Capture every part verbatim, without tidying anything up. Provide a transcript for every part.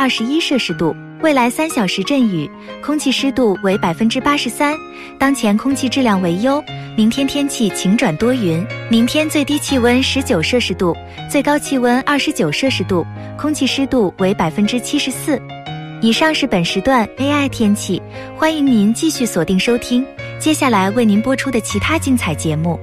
二十一摄氏度。未来三小时阵雨，空气湿度为百分之八十三，当前空气质量为优。明天天气晴转多云，明天最低气温十九摄氏度，最高气温二十九摄氏度，空气湿度为百分之七十四。以上是本时段 A I 天气，欢迎您继续锁定收听，接下来为您播出的其他精彩节目。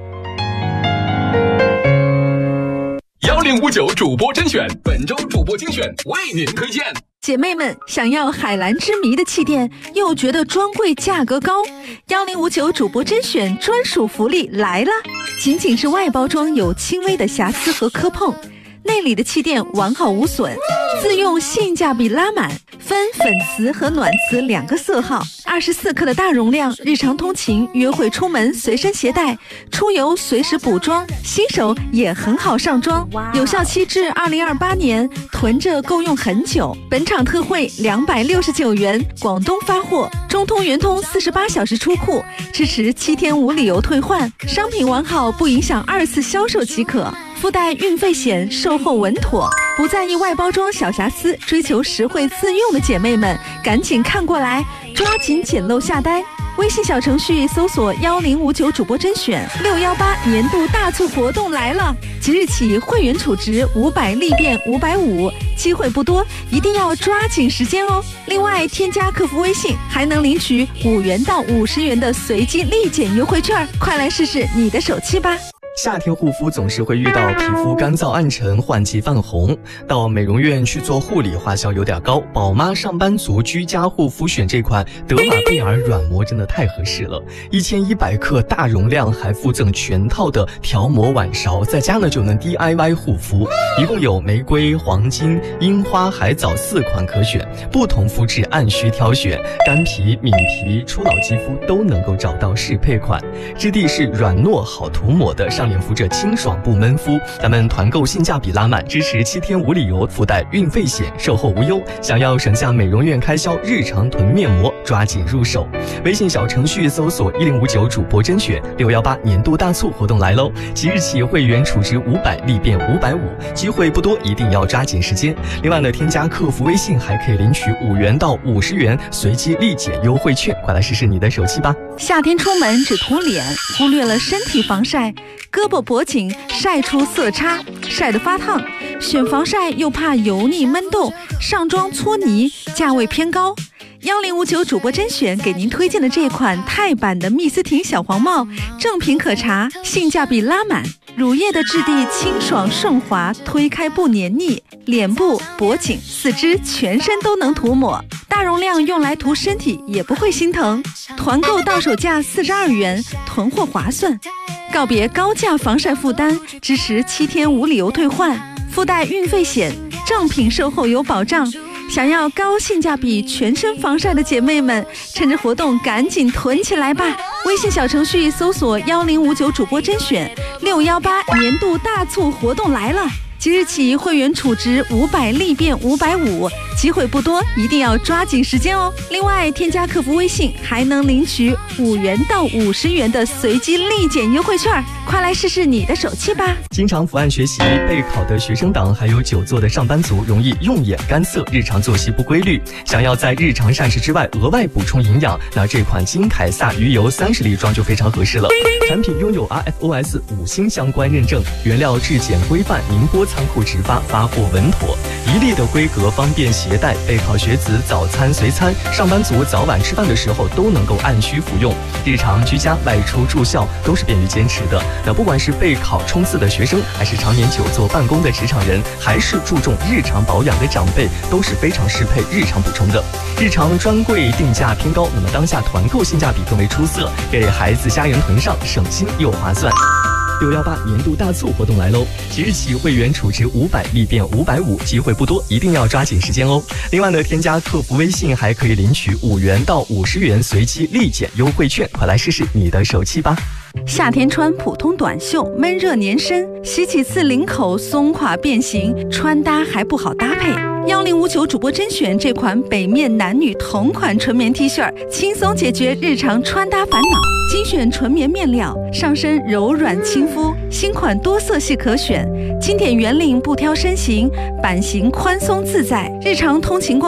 幺零五九主播甄选，本周主播精选为您推荐。 姐妹们，想要海蓝之谜的气垫，又觉得专柜价格高，幺零五九主播甄选专属福利来了！仅仅是外包装有轻微的瑕疵和磕碰，内里的气垫完好无损，自用性价比拉满，分粉瓷和暖瓷两个色号，二十四克的大容量，日常通勤、约会出门随身携带，出游随时补妆，新手也很好上妆，有效期至二零二八年，囤着够用很久。本场特惠两百六十九元，广东发货，中通、圆通四十八小时出库，支持七天无理由退换，商品完好不影响二次销售即可。附带运费险，售后稳妥，不在意外包装小瑕疵，追求实惠自用的姐妹们，赶紧看过来，抓紧捡漏下单。微信小程序搜索幺零五九主播甄选，六幺八年度大促活动来了！即日起会员储值五百立变五百五，机会不多，一定要抓紧时间哦。另外，添加客服微信还能领取五元到五十元的随机立减优惠券，快来试试你的手气吧！ 夏天护肤总是会遇到皮肤干燥暗沉、换季泛红，到美容院去做护理花销有点高。宝妈上班族居家护肤选这款德玛贝尔软膜真的太合适了，一千一百克大容量，还附赠全套的调膜碗勺，在家呢就能 D I Y 护肤。一共有玫瑰、黄金、樱花、海藻四款可选，不同肤质按需挑选，干皮、敏皮、初老肌肤都能够找到适配款，质地是软糯好涂抹的，上脸敷着清爽不闷肤。咱们团购性价比拉满，支持七天无理由，附带运费险，售后无忧。想要省下美容院开销，日常囤面膜，抓紧入手。微信小程序搜索一零五九主播甄选，六幺八年度大促活动来喽！即日起会员储值五百立变五百五，机会不多，一定要抓紧时间。另外呢，添加客服微信还可以领取五元到五十元随机立减优惠券，快来试试你的手气吧！ 夏天出门只涂脸，忽略了身体防晒，胳膊脖颈晒出色差，晒得发烫，选防晒又怕油腻闷痘，上妆搓泥，价位偏高。幺零五九主播甄选给您推荐的这款钛版的蜜丝婷小黄帽，正品可查，性价比拉满，乳液的质地清爽顺滑，推开不黏腻，脸部、脖颈、四肢、全身都能涂抹，大容量用来涂身体也不会心疼。团购到手价四十二元，囤货划算。告别高价防晒负担，支持七天无理由退换，附带运费险，正品售后有保障。想要高性价比全身防晒的姐妹们，趁着活动赶紧囤起来吧！微信小程序搜索幺零五九主播甄选，六幺八年度大促活动来了！即日起会员储值五百立变五百五，机会不多，一定要抓紧时间哦。另外，添加客服微信还能领取五元到五十元的随机立减优惠券，快来试试你的手气吧！ 经常伏案学习、备考的学生党，还有久坐的上班族，容易用眼干涩，日常作息不规律，想要在日常膳食之外额外补充营养，那这款金凯撒鱼油三十粒装就非常合适了。产品拥有 R F O S 五星相关认证，原料质检规范，宁波仓库直发，发货稳妥，一粒的规格方便携带，备考学子早餐随餐，上班族早晚吃饭的时候都能够按需服用，日常居家外出住校都是便于坚持的。那不管是备考冲刺的学生，还是常年久坐办公的职场人，还是注重日常保养的长辈，都是非常适配日常补充的。日常专柜定价偏高，那么当下团购性价比更为出色，给孩子家人囤上，省心又划算。六幺八年度大促活动来喽！即日起会员储值五百立变五百五，机会不多，一定要抓紧时间哦。另外呢，添加客服微信还可以领取五元到五十元随机立减优惠券，快来试试你的手气吧！ 夏天穿普通短袖，闷热粘身，洗几次领口松垮变形，穿搭还不好搭配。幺零五九主播甄选这款北面男女同款纯棉 T 恤，轻松解决日常穿搭烦恼。精选纯棉面料，上身柔软亲肤，新款多色系可选，经典圆领不挑身形，版型宽松自在，日常通勤逛